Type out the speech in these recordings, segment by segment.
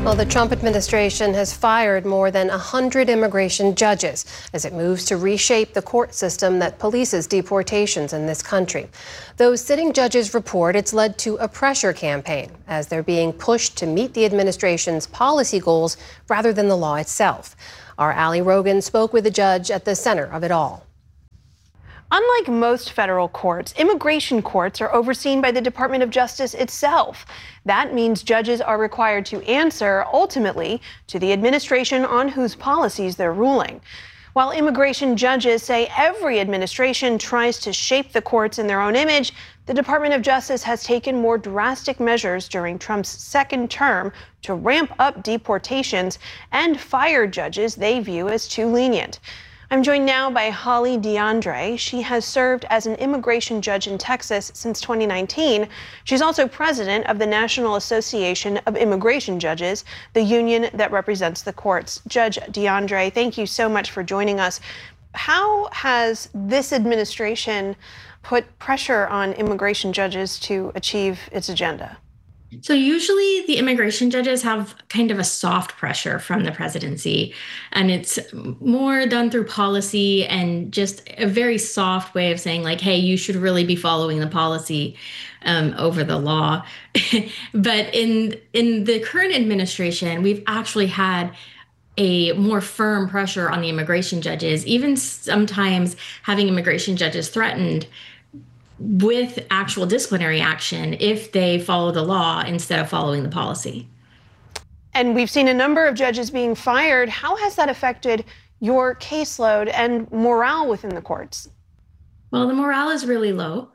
Well, the Trump administration has fired more than 100 immigration judges as it moves to reshape the court system that polices deportations in this country. Those sitting judges report it's led to a pressure campaign as they're being pushed to meet the administration's policy goals rather than the law itself. Our Ali Rogan spoke with a judge at the center of it all. Unlike most federal courts, immigration courts are overseen by the Department of Justice itself. That means judges are required to answer, ultimately, to the administration on whose policies they're ruling. While immigration judges say every administration tries to shape the courts in their own image, the Department of Justice has taken more drastic measures during Trump's second term to ramp up deportations and fire judges they view as too lenient. I'm joined now by Holly DeAndre. She has served as an immigration judge in Texas since 2019. She's also president of the National Association of Immigration Judges, the union that represents the courts. Judge DeAndre, thank you so much for joining us. How has this administration put pressure on immigration judges to achieve its agenda? So usually the immigration judges have kind of a soft pressure from the presidency, and it's more done through policy and just a very soft way of saying, like, hey, you should really be following the policy over the law. But in the current administration, we've actually had a more firm pressure on the immigration judges, even sometimes having immigration judges threatened with actual disciplinary action if they follow the law instead of following the policy. And we've seen a number of judges being fired. How has that affected your caseload and morale within the courts? Well, the morale is really low.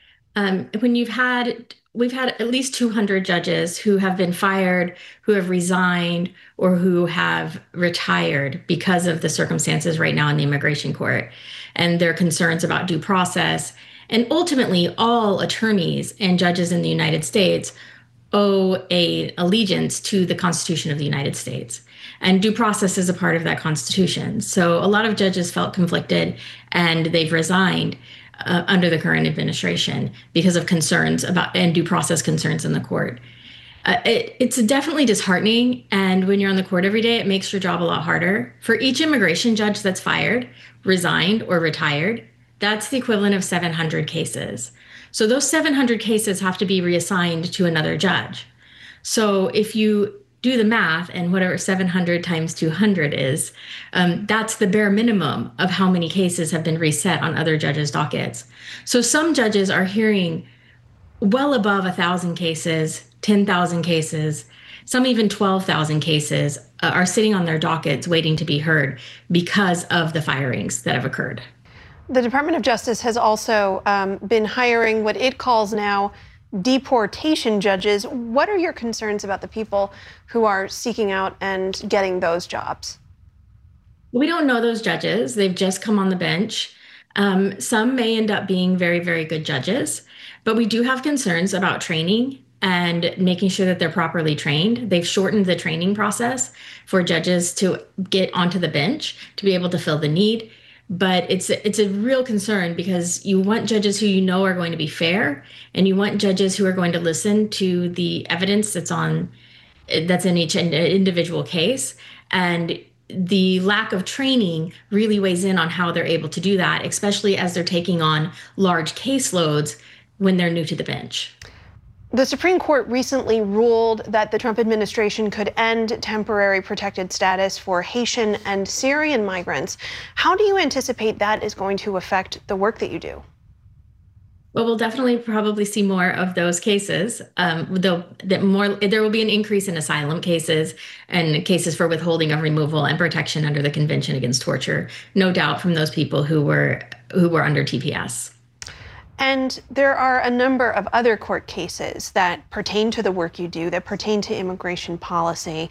We've had at least 200 judges who have been fired, who have resigned, or who have retired because of the circumstances right now in the immigration court and their concerns about due process. And ultimately, all attorneys and judges in the United States owe an allegiance to the Constitution of the United States. And due process is a part of that Constitution. So a lot of judges felt conflicted and they've resigned under the current administration because of concerns about and due process concerns in the court. It's definitely disheartening. And when you're on the court every day, it makes your job a lot harder. For each immigration judge that's fired, resigned, or retired, that's the equivalent of 700 cases. So those 700 cases have to be reassigned to another judge. So if you do the math and whatever 700 times 200 is, that's the bare minimum of how many cases have been reset on other judges' dockets. So some judges are hearing well above 1,000 cases, 10,000 cases, some even 12,000 cases are sitting on their dockets waiting to be heard because of the firings that have occurred. The Department of Justice has also been hiring what it calls now deportation judges. What are your concerns about the people who are seeking out and getting those jobs? We don't know those judges. They've just come on the bench. Some may end up being very, very good judges, but we do have concerns about training and making sure that they're properly trained. They've shortened the training process for judges to get onto the bench to be able to fill the need. But it's a real concern because you want judges who you know are going to be fair, and you want judges who are going to listen to the evidence that's in each individual case. And the lack of training really weighs in on how they're able to do that, especially as they're taking on large caseloads when they're new to the bench. The Supreme Court recently ruled that the Trump administration could end temporary protected status for Haitian and Syrian migrants. How do you anticipate that is going to affect the work that you do? Well, we'll definitely probably see more of those cases. There will be an increase in asylum cases and cases for withholding of removal and protection under the Convention Against Torture, no doubt, from those people who were under TPS. And there are a number of other court cases that pertain to the work you do, that pertain to immigration policy,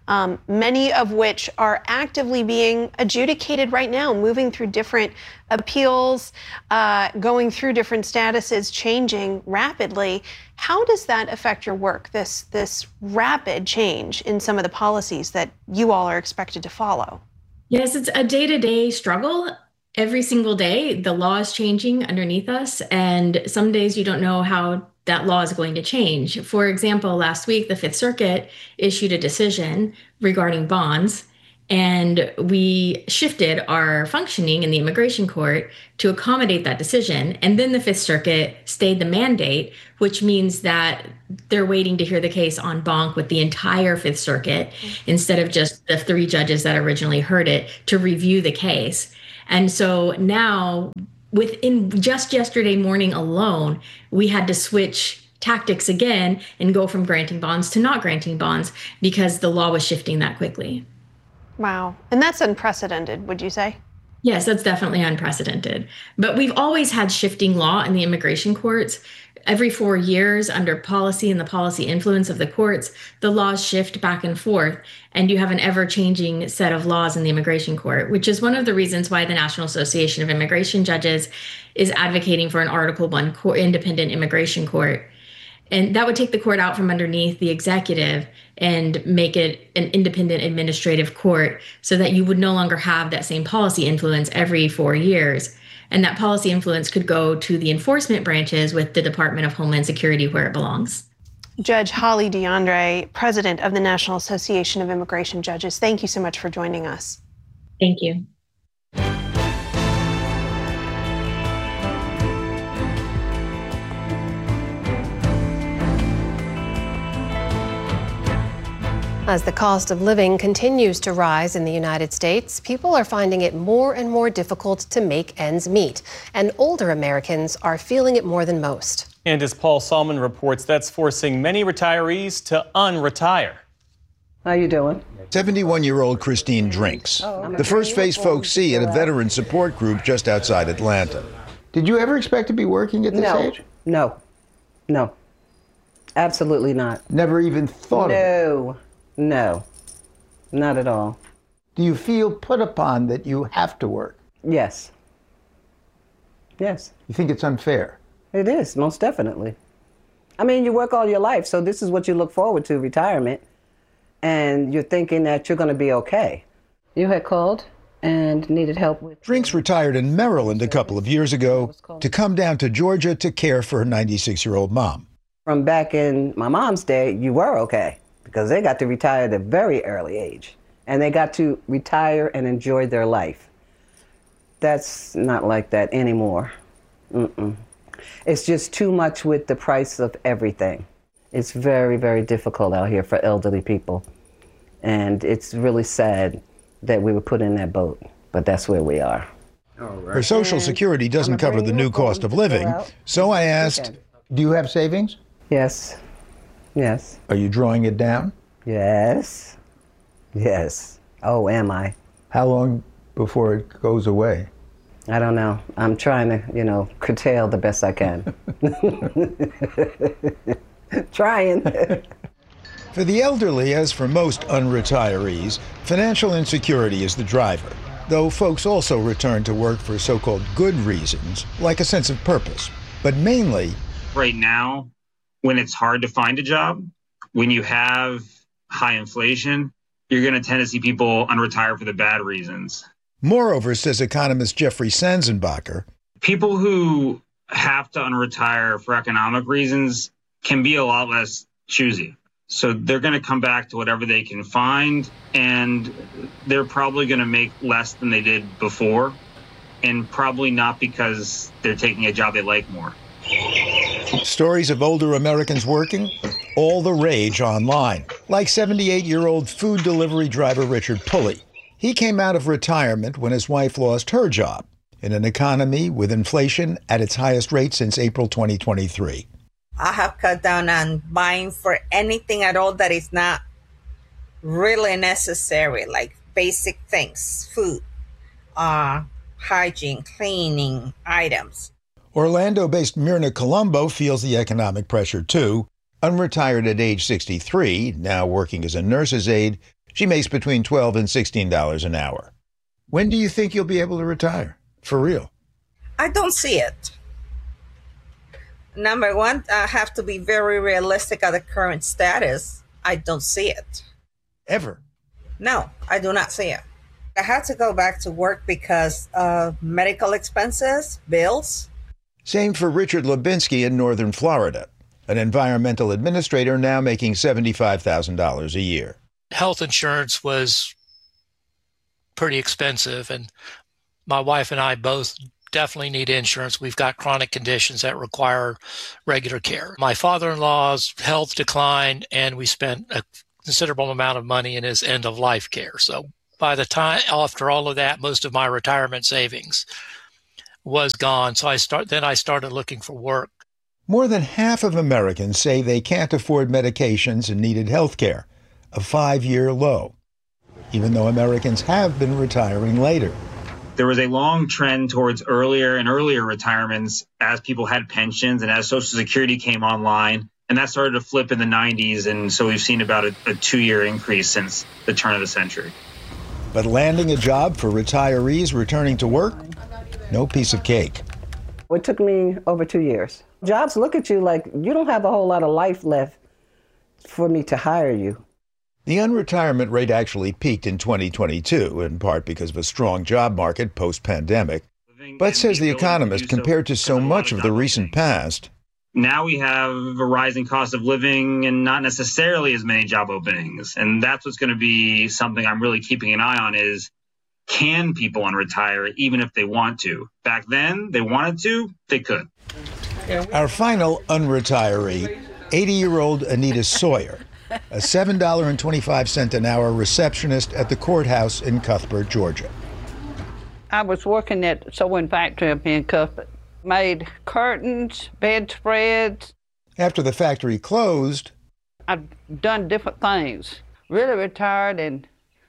many of which are actively being adjudicated right now, moving through different appeals, going through different statuses, changing rapidly. How does that affect your work, this rapid change in some of the policies that you all are expected to follow? Yes, it's a day-to-day struggle. Every single day, the law is changing underneath us, and some days you don't know how that law is going to change. For example, last week, the Fifth Circuit issued a decision regarding bonds, and we shifted our functioning in the immigration court to accommodate that decision. And then the Fifth Circuit stayed the mandate, which means that they're waiting to hear the case en banc with the entire Fifth Circuit instead of just the 3 judges that originally heard it to review the case. And so now, within just yesterday morning alone, we had to switch tactics again and go from granting bonds to not granting bonds because the law was shifting that quickly. Wow. And that's unprecedented, would you say? Yes, that's definitely unprecedented. But we've always had shifting law in the immigration courts. Every 4 years, under policy and the policy influence of the courts, the laws shift back and forth, and you have an ever-changing set of laws in the immigration court, which is one of the reasons why the National Association of Immigration Judges is advocating for an Article I independent immigration court. And that would take the court out from underneath the executive and make it an independent administrative court so that you would no longer have that same policy influence every 4 years. And that policy influence could go to the enforcement branches with the Department of Homeland Security where it belongs. Judge Holly DeAndre, president of the National Association of Immigration Judges, thank you so much for joining us. Thank you. As the cost of living continues to rise in the United States, people are finding it more and more difficult to make ends meet, and older Americans are feeling it more than most. And as Paul Salmon reports, that's forcing many retirees to unretire. How you doing? 71-year-old Christine drinks. The first face folks see at a veteran support group just outside Atlanta. Did you ever expect to be working at this age? No. Absolutely not. Never even thought of it? No, not at all. Do you feel put upon that you have to work? Yes. You think it's unfair? It is, most definitely. I mean, you work all your life, so this is what you look forward to, retirement, and you're thinking that you're going to be okay. You had called and needed help with... Drinks retired in Maryland a couple of years ago to come down to Georgia to care for her 96-year-old mom. From back in my mom's day, you were okay, because they got to retire at a very early age, and they got to retire and enjoy their life. That's not like that anymore. It's just too much with the price of everything. It's very, very difficult out here for elderly people, and it's really sad that we were put in that boat, but that's where we are. Her Social Security doesn't cover the new cost of living, so I asked, do you have savings? Yes. Are you drawing it down? Yes. Oh, am I? How long before it goes away? I don't know. I'm trying to, curtail the best I can. Trying. For the elderly, as for most unretirees, financial insecurity is the driver, though folks also return to work for so-called good reasons, like a sense of purpose. But mainly... Right now, when it's hard to find a job, when you have high inflation, you're going to tend to see people unretire for the bad reasons. Moreover, says economist Jeffrey Sanzenbacher, people who have to unretire for economic reasons can be a lot less choosy. So they're going to come back to whatever they can find, and they're probably going to make less than they did before, and probably not because they're taking a job they like more. Stories of older Americans working? All the rage online. Like 78-year-old food delivery driver Richard Pulley. He came out of retirement when his wife lost her job in an economy with inflation at its highest rate since April 2023. I have cut down on buying for anything at all that is not really necessary, like basic things, food, hygiene, cleaning items. Orlando-based Myrna Colombo feels the economic pressure too. Unretired at age 63, now working as a nurse's aide, she makes between $12 and $16 an hour. When do you think you'll be able to retire? For real? I don't see it. Number one, I have to be very realistic at the current status. I don't see it. Ever? No, I do not see it. I had to go back to work because of medical expenses, bills. Same for Richard Lubinsky in northern Florida. an environmental administrator now making $75,000 a year. Health insurance was pretty expensive, and my wife and I both definitely need insurance. We've got chronic conditions that require regular care. My father-in-law's health declined, and we spent a considerable amount of money in his end-of-life care. So by the time, after all of that, most of my retirement savings was gone. So I started looking for work. More than half of Americans say they can't afford medications and needed health care, a 5-year low, even though Americans have been retiring later. There was a long trend towards earlier and earlier retirements as people had pensions and as Social Security came online. And that started to flip in the 90s. And so we've seen about a 2-year increase since the turn of the century. But landing a job for retirees returning to work, no piece of cake. It took me over 2 years. Jobs look at you like you don't have a whole lot of life left for me to hire you. The unretirement rate actually peaked in 2022, in part because of a strong job market post-pandemic. But, says The Economist, compared to so much of the recent past, now we have a rising cost of living and not necessarily as many job openings. And that's what's going to be something I'm really keeping an eye on is, can people unretire even if they want to? Back then, they wanted to, they could. Our final unretiree, 80-year-old Anita Sawyer, a $7.25 an hour receptionist at the courthouse in Cuthbert, Georgia. I was working at the sewing factory up in Cuthbert. Made curtains, bedspreads. After the factory closed, I've done different things. Really retired in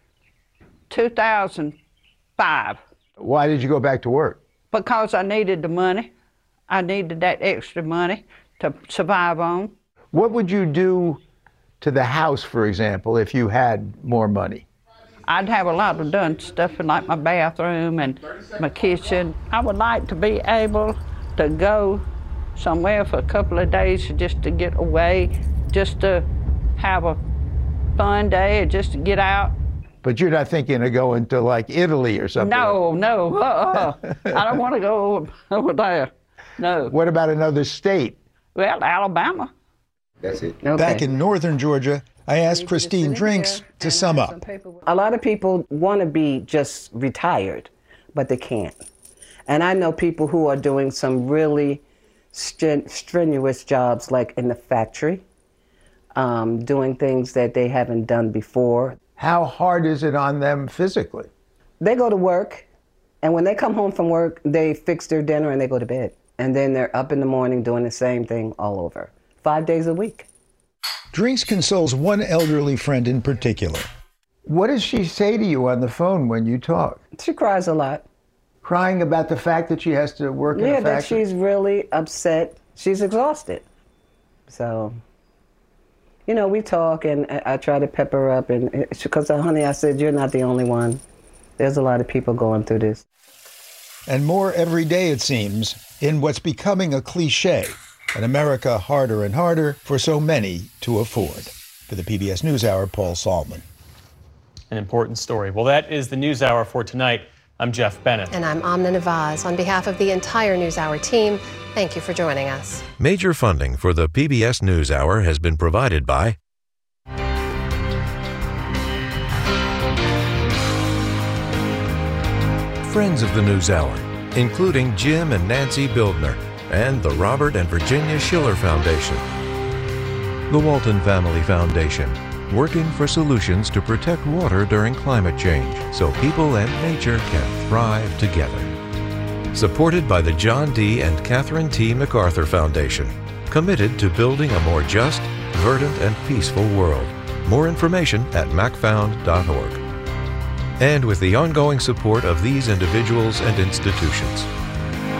2005. Why did you go back to work? Because I needed the money. I needed that extra money to survive on. What would you do to the house, for example, if you had more money? I'd have a lot of done stuff in like my bathroom and my kitchen. I would like to be able to go somewhere for a couple of days just to get away, just to have a fun day, or just to get out. But you're not thinking of going to like Italy or something? No. I don't want to go over there. No. What about another state? Well, Alabama. That's it. Okay. Back in northern Georgia, I asked Christine Drinks to sum up. A lot of people want to be just retired, but they can't. And I know people who are doing some really strenuous jobs, like in the factory, doing things that they haven't done before. How hard is it on them physically? They go to work, and when they come home from work, they fix their dinner and they go to bed. And then they're up in the morning doing the same thing all over, 5 days a week. Drinks consoles one elderly friend in particular. What does she say to you on the phone when you talk? She cries a lot. Crying about the fact that she has to work in a factory? Yeah, that she's really upset. She's exhausted. So, you know, we talk, and I try to pep her up. And because, honey, I said, you're not the only one. There's a lot of people going through this. And more every day, it seems, in what's becoming a cliche, an America harder and harder for so many to afford. For the PBS NewsHour, Paul Salman. An important story. Well, that is the NewsHour for tonight. I'm Jeff Bennett. And I'm Amna Nawaz. On behalf of the entire NewsHour team, thank you for joining us. Major funding for the PBS NewsHour has been provided by friends of the NewsHour, including Jim and Nancy Bildner, and the Robert and Virginia Schiller Foundation. The Walton Family Foundation, working for solutions to protect water during climate change so people and nature can thrive together. Supported by the John D. and Catherine T. MacArthur Foundation, committed to building a more just, verdant, and peaceful world. More information at macfound.org. And with the ongoing support of these individuals and institutions.